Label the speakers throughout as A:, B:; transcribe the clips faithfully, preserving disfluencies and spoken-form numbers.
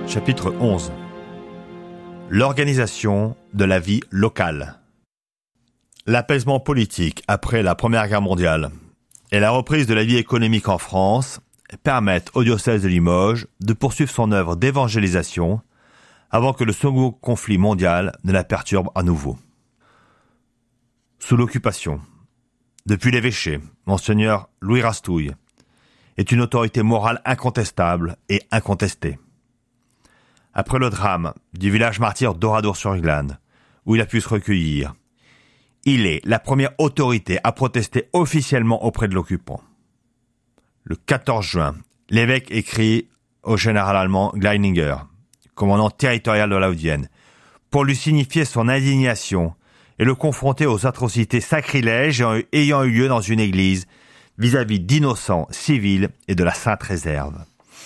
A: Chapitre onze. L'organisation de la vie locale. L'apaisement politique après la Première Guerre mondiale et la reprise de la vie économique en France permettent au diocèse de Limoges de poursuivre son œuvre d'évangélisation avant que le second conflit mondial ne la perturbe à nouveau. Sous l'occupation, depuis l'évêché, Monseigneur Louis Rastouille est une autorité morale incontestable et incontestée. Après le drame du village martyr d'Oradour-sur-Glane, où il a pu se recueillir, il est la première autorité à protester officiellement auprès de l'occupant. Le quatorze juin, l'évêque écrit au général allemand Gleininger, commandant territorial de la Haute-Vienne, pour lui signifier son indignation et le confronter aux atrocités sacrilèges ayant eu lieu dans une église vis-à-vis d'innocents civils et de la Sainte Réserve.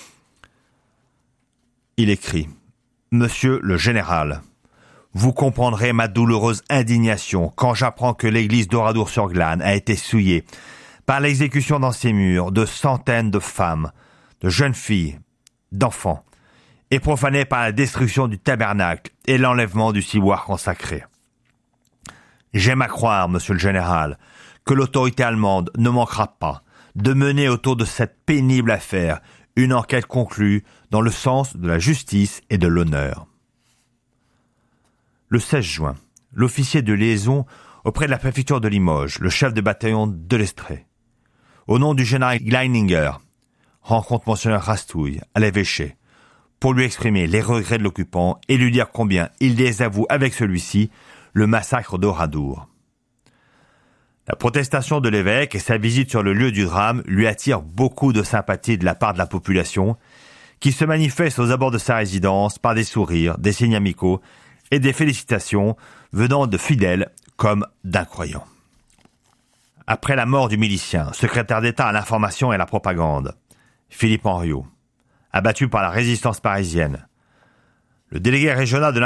A: Il écrit « Monsieur le Général, vous comprendrez ma douloureuse indignation quand j'apprends que l'église d'Oradour-sur-Glane a été souillée par l'exécution dans ses murs de centaines de femmes, de jeunes filles, d'enfants, et profanée par la destruction du tabernacle et l'enlèvement du ciboire consacré. J'aime à croire, Monsieur le Général, que l'autorité allemande ne manquera pas de mener autour de cette pénible affaire une enquête conclue dans le sens de la justice et de l'honneur. » Le seize juin, l'officier de liaison auprès de la préfecture de Limoges, le chef de bataillon de l'Estrée, au nom du général Gleininger, rencontre Monseigneur Rastouille à l'évêché pour lui exprimer les regrets de l'occupant et lui dire combien il désavoue avec celui-ci le massacre d'Oradour. La protestation de l'évêque et sa visite sur le lieu du drame lui attirent beaucoup de sympathie de la part de la population, qui se manifeste aux abords de sa résidence par des sourires, des signes amicaux et des félicitations venant de fidèles comme d'incroyants. Après la mort du milicien, secrétaire d'État à l'information et à la propagande, Philippe Henriot, abattu par la résistance parisienne, le délégué régional de